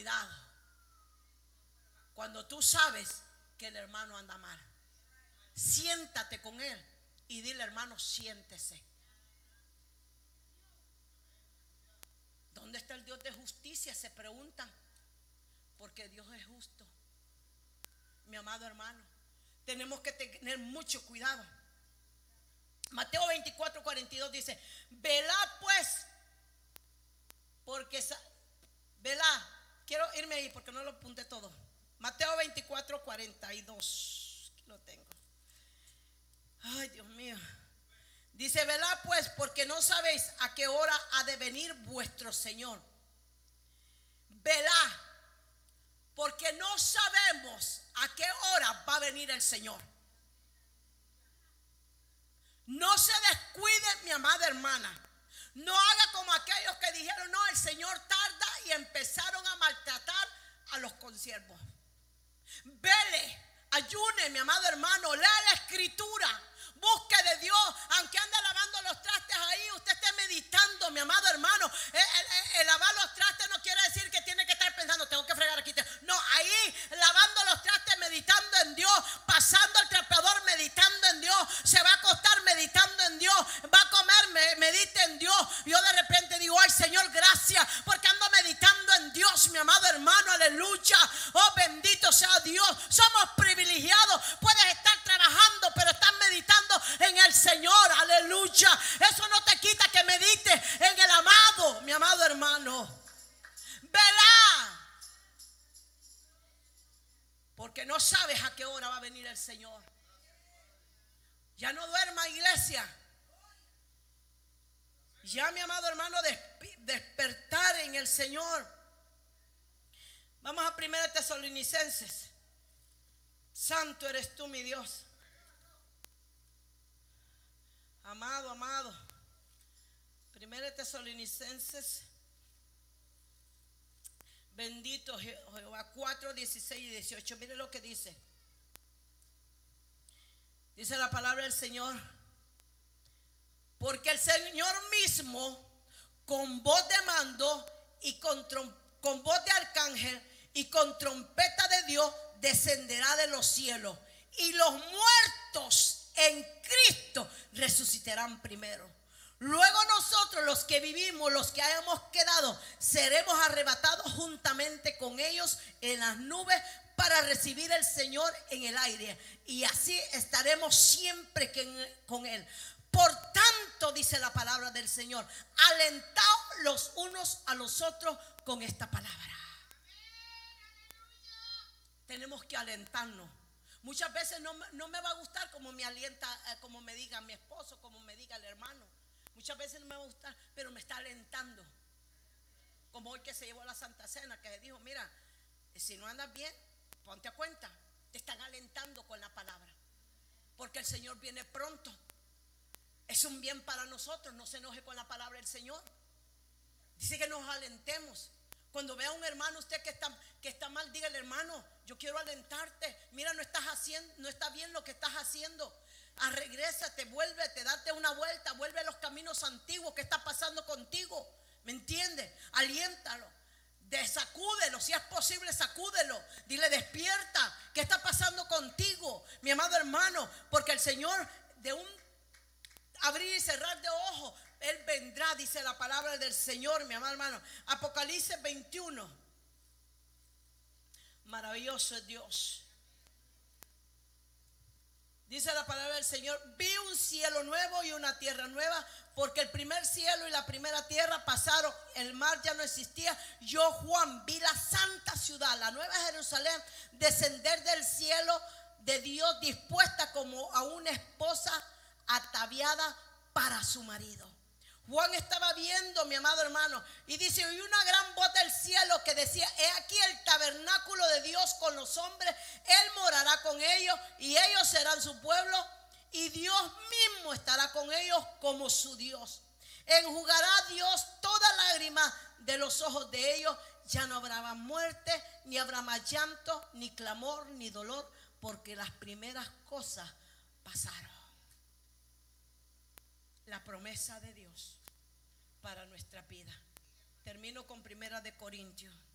cuidado cuando tú sabes que el hermano anda mal. Siéntate con él y dile: hermano, siéntese. ¿Dónde está el Dios de justicia? Se preguntan. Porque Dios es justo. Mi amado hermano, tenemos que tener mucho cuidado. Mateo 24:42 dice: velad pues, porque velad. Quiero irme ahí porque no lo apunté todo. Mateo 24:42. Aquí lo tengo. Ay, Dios mío. Dice: velad pues, porque no sabéis a qué hora ha de venir vuestro Señor. Velad, porque no sabemos a qué hora va a venir el Señor. No se descuide, mi amada hermana. No haga como aquellos que dijeron: no, el Señor tarda, y empezaron a maltratar a los consiervos. Vele, ayune, mi amado hermano, lea la escritura, busque de Dios. Aunque ande lavando los trastes ahí, usted esté meditando, mi amado hermano. El lavar los trastes no quiere decir que tiene que estar pensando: tengo que fregar aquí. No, ahí lavando los trastes, meditando en Dios, pasando el trapeador, meditando en Dios. Se va a acostar meditando en Dios, va a comer, medite en Dios. Yo de repente digo: ay, Señor, gracias, porque ando meditando en Dios, mi amado hermano, aleluya. Oh, bendito sea Dios. Somos privilegiados. Puedes estar trabajando, pero estás meditando en el Señor, aleluya. Eso no te quita que medites en el amado, mi amado hermano. Velá, porque no sabes a qué hora va a venir el Señor. Ya no duerma, iglesia. Ya, mi amado hermano, despertar en el Señor. Vamos a 1 Tesalonicenses. Santo eres tú, mi Dios. Amado, amado. 1 Tesalonicenses. Bendito Jehová. 4, 16 y 18. Mire lo que dice. Dice la palabra del Señor: porque el Señor mismo, con voz de mando y con voz de arcángel y con trompeta de Dios, descenderá de los cielos, y los muertos en Cristo resucitarán primero. Luego nosotros, los que vivimos, los que hayamos quedado, seremos arrebatados juntamente con ellos en las nubes para recibir al Señor en el aire, y así estaremos siempre con Él. Por tanto, dice la palabra del Señor, alentaos los unos a los otros con esta palabra. Tenemos que alentarnos. Muchas veces no me va a gustar como me alienta, como me diga mi esposo, como me diga el hermano. Muchas veces no me va a gustar, pero me está alentando. Como hoy que se llevó a la Santa Cena, que dijo: mira, si no andas bien, ponte a cuenta. Te están alentando con la palabra, porque el Señor viene pronto. Es un bien para nosotros. No se enoje con la palabra del Señor. Dice que nos alentemos. Cuando vea a un hermano usted que está mal, dígale: hermano, yo quiero alentarte. Mira, no estás haciendo, no está bien lo que estás haciendo. Regrésate, vuélvete, date una vuelta, vuelve a los caminos antiguos. ¿Qué está pasando contigo? ¿Me entiendes? Aliéntalo, sacúdelo, si es posible, sacúdelo. Dile: despierta, ¿qué está pasando contigo, mi amado hermano? Porque el Señor, de un abrir y cerrar de ojos, Él vendrá, dice la palabra del Señor, mi amado hermano. Apocalipsis 21. Maravilloso es Dios. Dice la palabra del Señor: vi un cielo nuevo y una tierra nueva, porque el primer cielo y la primera tierra pasaron, el mar ya no existía. Yo, Juan, vi la santa ciudad, la nueva Jerusalén, descender del cielo de Dios, dispuesta como a una esposa ataviada para su marido. Juan estaba viendo, mi amado hermano, y dice: oí una gran voz del cielo que decía: he aquí el tabernáculo de Dios con los hombres, Él morará con ellos, y ellos serán su pueblo, y Dios mismo estará con ellos como su Dios. Enjugará Dios toda lágrima de los ojos de ellos. Ya no habrá más muerte, ni habrá más llanto, ni clamor, ni dolor, porque las primeras cosas pasaron. La promesa de Dios para nuestra vida. Termino con 1 Corintios